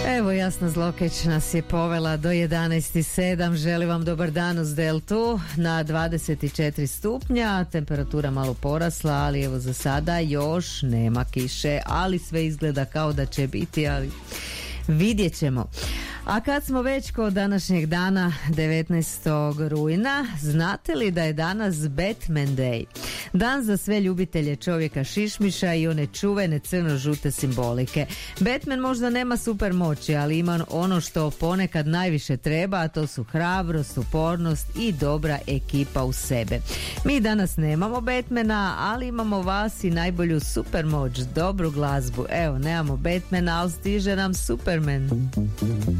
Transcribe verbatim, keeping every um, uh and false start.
Evo, Jasna Zlokeć nas je povela do jedanaest i sedam. Želim vam dobar dan uz Deltu na dvadeset četiri stupnja, temperatura malo porasla, ali evo za sada još nema kiše, ali sve izgleda kao da će biti, ali vidjet ćemo. A kad smo već kod današnjeg dana, devetnaestog rujna, znate li da je danas Batman Day? Dan za sve ljubitelje čovjeka šišmiša i one čuvene crno-žute simbolike. Batman možda nema super moći, ali ima ono što ponekad najviše treba, a to su hrabrost, upornost i dobra ekipa u sebe. Mi danas nemamo Batmana, ali imamo vas i najbolju super moć, dobru glazbu. Evo, nemamo Batmana, ali stiže nam Superman.